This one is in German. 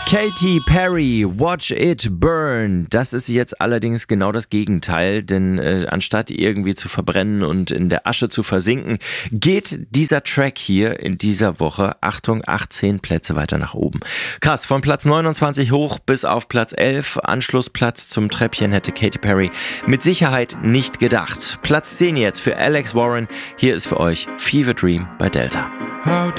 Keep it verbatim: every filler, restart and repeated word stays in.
Katy Perry, Watch It Burn. Das ist jetzt allerdings genau das Gegenteil, denn äh, anstatt irgendwie zu verbrennen und in der Asche zu versinken, geht dieser Track hier in dieser Woche, Achtung, achtzehn Plätze weiter nach oben. Krass, von Platz neunundzwanzig hoch bis auf Platz elf. Anschlussplatz zum Treppchen hätte Katy Perry mit Sicherheit nicht gedacht. Platz zehn jetzt für Alex Warren. Hier ist für euch Fever Dream bei Delta.